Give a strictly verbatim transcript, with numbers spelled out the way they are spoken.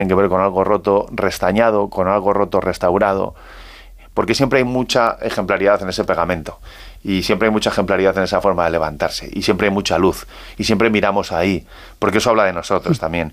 tienen que ver con algo roto restañado, con algo roto restaurado, porque siempre hay mucha ejemplaridad en ese pegamento, y siempre hay mucha ejemplaridad en esa forma de levantarse, y siempre hay mucha luz, y siempre miramos ahí, porque eso habla de nosotros también.